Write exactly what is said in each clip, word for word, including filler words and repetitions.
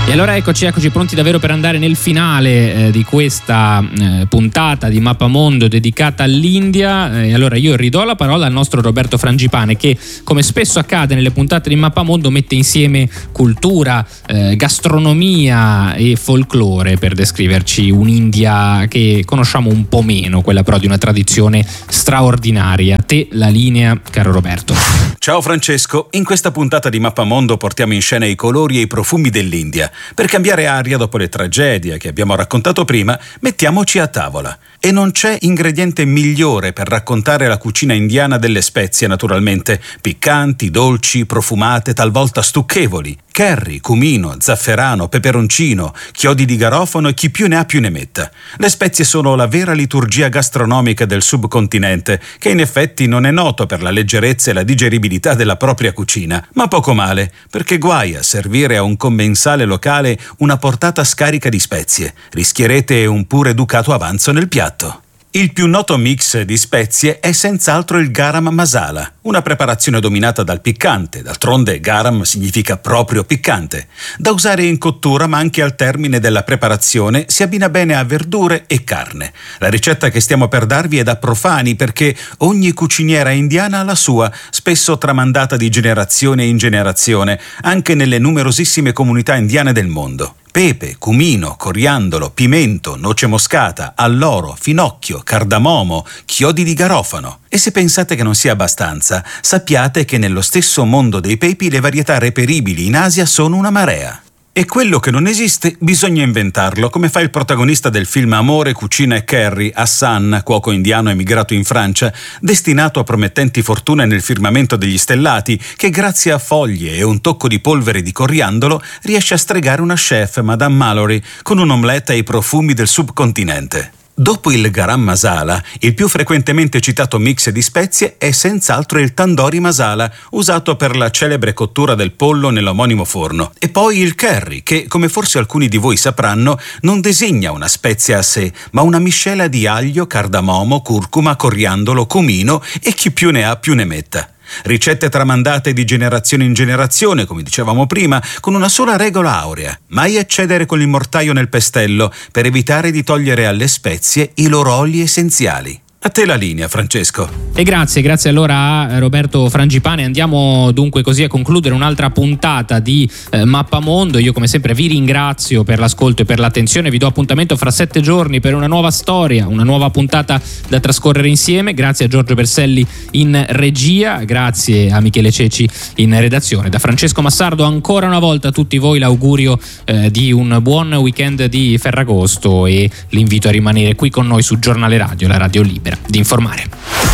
E allora eccoci, eccoci pronti davvero per andare nel finale eh, di questa eh, puntata di Mappamondo dedicata all'India. E allora io ridò la parola al nostro Roberto Frangipane, che come spesso accade nelle puntate di Mappamondo mette insieme cultura, eh, gastronomia e folklore per descriverci un'India che conosciamo un po' meno, quella però di una tradizione straordinaria. A te la linea, caro Roberto. Ciao Francesco, in questa puntata di Mappamondo portiamo in scena i colori e i profumi dell'India. Per cambiare aria dopo le tragedie che abbiamo raccontato prima, mettiamoci a tavola. E non c'è ingrediente migliore per raccontare la cucina indiana delle spezie, naturalmente. Piccanti, dolci, profumate, talvolta stucchevoli. Curry, cumino, zafferano, peperoncino, chiodi di garofano e chi più ne ha più ne metta. Le spezie sono la vera liturgia gastronomica del subcontinente, che in effetti non è noto per la leggerezza e la digeribilità della propria cucina, ma poco male, perché guai a servire a un commensale locale una portata scarica di spezie. Rischierete un pur educato avanzo nel piatto. Il più noto mix di spezie è senz'altro il garam masala, una preparazione dominata dal piccante. D'altronde garam significa proprio piccante. Da usare in cottura, ma anche al termine della preparazione, si abbina bene a verdure e carne. La ricetta che stiamo per darvi è da profani, perché ogni cuciniera indiana ha la sua, spesso tramandata di generazione in generazione, anche nelle numerosissime comunità indiane del mondo. Pepe, cumino, coriandolo, pimento, noce moscata, alloro, finocchio, cardamomo, chiodi di garofano. E se pensate che non sia abbastanza, sappiate che nello stesso mondo dei pepi le varietà reperibili in Asia sono una marea. E quello che non esiste bisogna inventarlo, come fa il protagonista del film Amore, Cucina e Curry, Hassan, cuoco indiano emigrato in Francia, destinato a promettenti fortune nel firmamento degli stellati, che grazie a foglie e un tocco di polvere di coriandolo riesce a stregare una chef, Madame Mallory, con un'omelette ai profumi del subcontinente. Dopo il garam masala, il più frequentemente citato mix di spezie è senz'altro il tandoori masala, usato per la celebre cottura del pollo nell'omonimo forno. E poi il curry, che, come forse alcuni di voi sapranno, non designa una spezia a sé, ma una miscela di aglio, cardamomo, curcuma, coriandolo, cumino e chi più ne ha più ne metta. Ricette tramandate di generazione in generazione, come dicevamo prima, con una sola regola aurea: mai eccedere con il mortaio nel pestello, per evitare di togliere alle spezie i loro oli essenziali. A te la linea, Francesco. E grazie, grazie allora a Roberto Frangipane. Andiamo dunque così a concludere un'altra puntata di eh, Mappamondo. Io come sempre vi ringrazio per l'ascolto e per l'attenzione. Vi do appuntamento fra sette giorni per una nuova storia, una nuova puntata da trascorrere insieme. Grazie a Giorgio Berselli in regia, grazie a Michele Ceci in redazione. Da Francesco Massardo ancora una volta a tutti voi l'augurio eh, di un buon weekend di Ferragosto e l'invito a rimanere qui con noi su Giornale Radio, la radio libera di informare.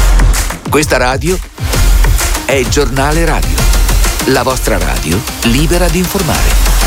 Questa radio è Giornale Radio, la vostra radio libera di informare.